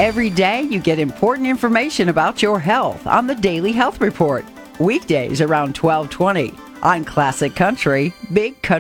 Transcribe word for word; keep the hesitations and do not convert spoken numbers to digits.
Every day you get important information about your health on the Daily Health Report. Weekdays around twelve twenty on Classic Country, Big Country.